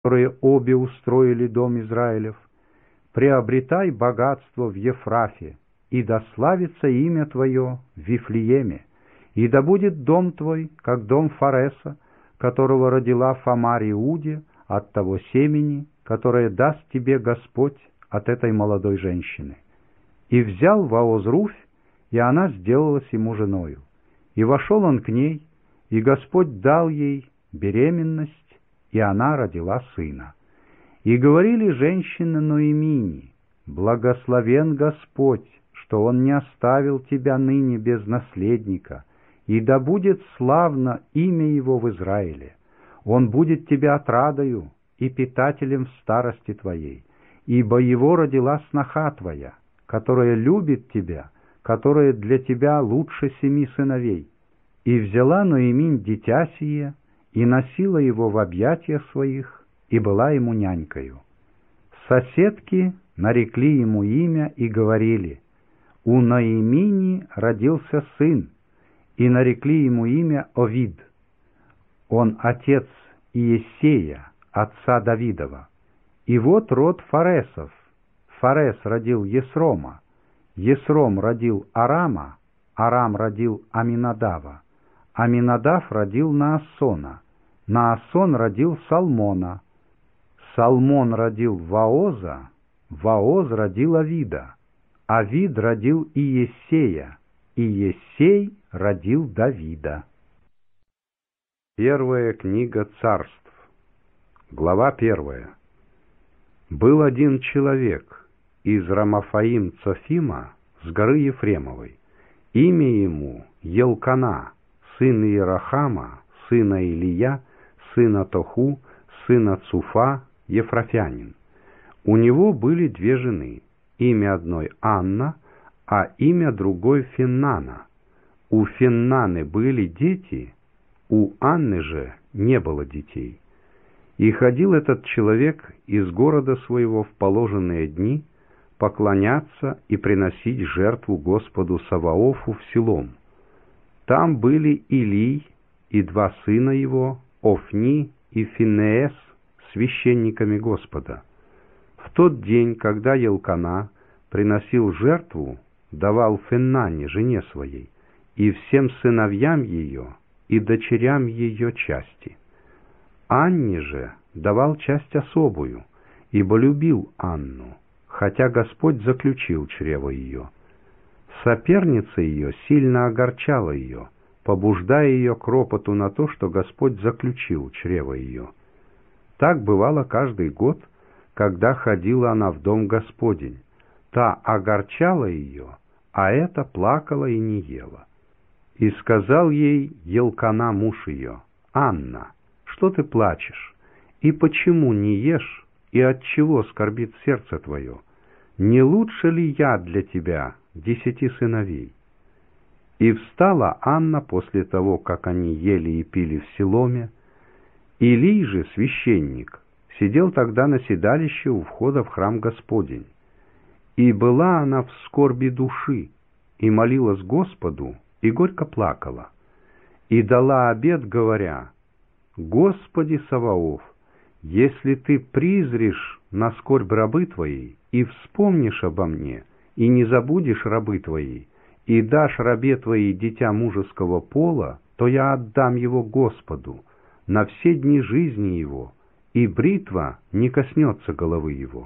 которые обе устроили дом Израилев, приобретай богатство в Ефрафе, и да славится имя Твое в Вифлееме, и да будет дом Твой, как дом Фареса, которого родила Фамар Иуде от того семени, которое даст тебе Господь от этой молодой женщины. И взял Вооз Руфь, и она сделалась ему женою. И вошел он к ней, и Господь дал ей беременность, и она родила сына. И говорили женщины Ноэмини: «Благословен Господь, что Он не оставил тебя ныне без наследника, и да будет славно имя Его в Израиле. Он будет тебя отрадою и питателем в старости твоей, ибо Его родила сноха твоя, которая любит тебя, которая для тебя лучше 7 сыновей». И взяла Ноэмин дитя сие, и носила его в объятиях своих, и была ему нянькою. Соседки нарекли ему имя и говорили: «У Ноэмини родился сын», и нарекли ему имя Овид. Он отец Иессея, отца Давидова. И вот род Фаресов. Фарес родил Есрома, Есром родил Арама, Арам родил Аминадава, Аминадав родил Наасона, Наасон родил Салмона, Салмон родил Ваоза, Ваоз родил Авида, Авид родил Иессея, Иессей родил Давида. Первая книга Царств, глава 1. Был один человек из Рамафаим-Цофима с горы Ефремовой. Имя ему Елкана, сын Иерахама, сына Илия, сына Тоху, сына Цуфа, ефрафянин. У него были 2 жены, имя одной Анна, а имя другой Финнана. У Финнаны были дети, у Анны же не было детей. И ходил этот человек из города своего в положенные дни поклоняться и приносить жертву Господу Саваофу в Силом. Там были Илий и 2 сына его, Офни и Финеес, священниками Господа. В тот день, когда Елкана приносил жертву, давал Финнане, жене своей, и всем сыновьям ее, и дочерям ее части. Анне же давал часть особую, ибо любил Анну, хотя Господь заключил чрево ее. Соперница ее сильно огорчала ее, побуждая ее к ропоту на то, что Господь заключил чрево ее. Так бывало каждый год, когда ходила она в дом Господень. Та огорчала ее, а эта плакала и не ела. И сказал ей Елкана, муж ее: «Анна, что ты плачешь? И почему не ешь, и отчего скорбит сердце твое? Не лучше ли я для тебя 10 сыновей?» И встала Анна после того, как они ели и пили в Силоме. Илий же, священник, сидел тогда на седалище у входа в храм Господень. И была она в скорби души, и молилась Господу, и горько плакала. И дала обет, говоря: «Господи Саваоф, если ты призришь на скорбь рабы твоей, и вспомнишь обо мне, и не забудешь рабы твоей, и дашь рабе твоей дитя мужеского пола, то я отдам его Господу на все дни жизни его, и бритва не коснется головы его».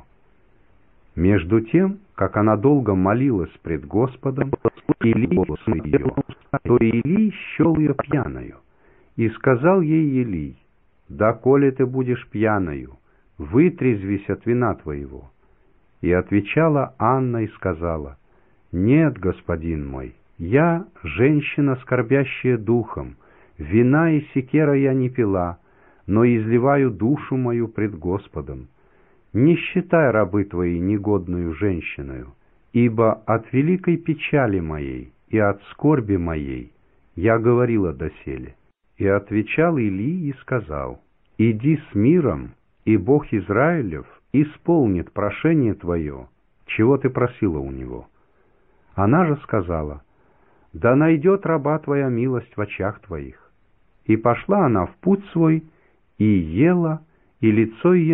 Между тем, как она долго молилась пред Господом, Илий ее, то Илий счел ее пьяною. И сказал ей Илий: «Доколе ты будешь пьяною, вытрезвись от вина твоего». И отвечала Анна и сказала: «Нет, господин мой, я женщина, скорбящая духом, вина и секера я не пила, но изливаю душу мою пред Господом. Не считай рабы твоей негодную женщиною, ибо от великой печали моей и от скорби моей я говорила доселе». И отвечал Илий и сказал: «Иди с миром, и Бог Израилев исполнит прошение твое, чего ты просила у него». Она же сказала: «Да найдет раба твоя милость в очах твоих». И пошла она в путь свой, и ела, и лицо ее